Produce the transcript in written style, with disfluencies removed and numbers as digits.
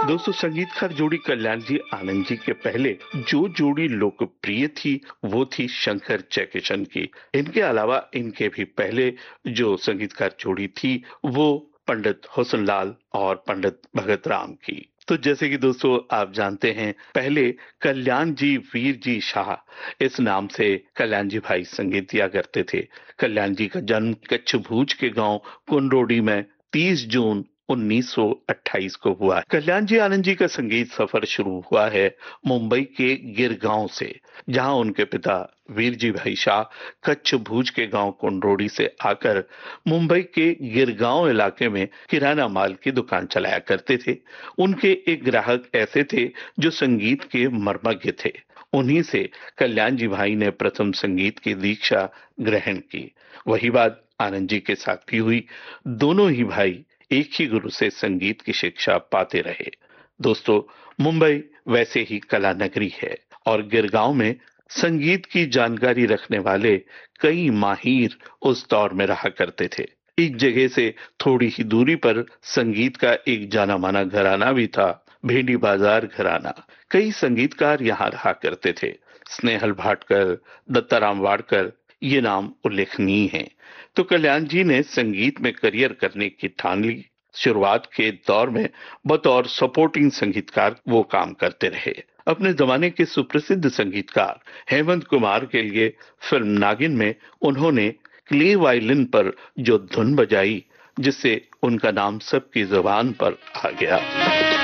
दोस्तों, संगीतकार जोड़ी कल्याण जी आनंद जी के पहले जो जोड़ी लोकप्रिय थी वो थी शंकर जयकिशन की। इनके अलावा इनके भी पहले जो संगीतकार जोड़ी थी वो पंडित हुसनलाल और पंडित भगत राम की। तो जैसे कि दोस्तों आप जानते हैं, पहले कल्याण जी वीर जी शाह इस नाम से कल्याण जी भाई संगीत दिया करते थे। कल्याण जी का जन्म कच्छ भूज के गांव कुंडोडी में 30 जून 1928 को हुआ। कल्याण जी आनंद जी का संगीत सफर शुरू हुआ है मुंबई के गिरगांव से, जहां उनके पिता वीर जी भाई शाह कच्छ भूज के गांव कुंडोडी से आकर मुंबई के गिरगांव इलाके में किराना माल की दुकान चलाया करते थे। उनके एक ग्राहक ऐसे थे जो संगीत के मर्मज्ञ थे। उन्हीं से कल्याण जी भाई ने प्रथम संगीत की दीक्षा ग्रहण की। वही बात आनंद जी के साथ भी हुई। दोनों ही भाई एक ही गुरु से संगीत की शिक्षा पाते रहे। दोस्तों, मुंबई वैसे ही कला नगरी है और गिरगांव में संगीत की जानकारी रखने वाले कई माहिर उस दौर में रहा करते थे। एक जगह से थोड़ी ही दूरी पर संगीत का एक जाना माना घराना भी था, भेंडी बाजार घराना। कई संगीतकार यहाँ रहा करते थे। स्नेहल भाटकर, दत्ताराम वाडकर, ये नाम उल्लेखनीय हैं। तो कल्याण जी ने संगीत में करियर करने की ठान ली। शुरुआत के दौर में बतौर सपोर्टिंग संगीतकार वो काम करते रहे। अपने जमाने के सुप्रसिद्ध संगीतकार हेमंत कुमार के लिए फिल्म नागिन में उन्होंने क्ले वायलिन पर जो धुन बजाई, जिससे उनका नाम सबकी जुबान पर आ गया।